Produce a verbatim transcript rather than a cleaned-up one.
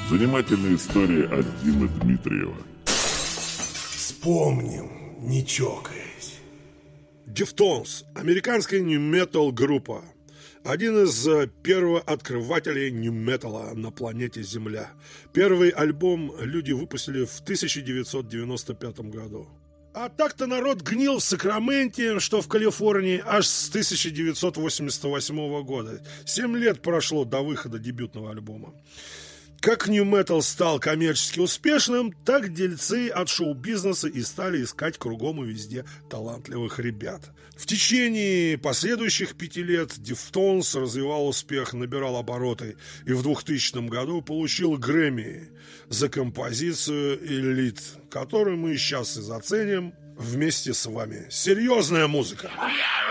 Занимательные истории от Димы Дмитриева. Вспомним, не чокаясь. Deftones – американская нью-метал группа. Один из первооткрывателей нью-металла на планете Земля. Первый альбом люди выпустили в тысяча девятьсот девяносто пятом году. А так-то народ гнил в Сакраменте, что в Калифорнии, аж с тысяча девятьсот восемьдесят восьмого года. Семь лет прошло до выхода дебютного альбома. Как нью-метал стал коммерчески успешным, так дельцы от шоу-бизнеса и стали искать кругом и везде талантливых ребят. В течение последующих пяти лет Deftones развивал успех, набирал обороты и в двухтысячном году получил Грэмми за композицию «Элит», которую мы сейчас и заценим вместе с вами. Серьезная музыка!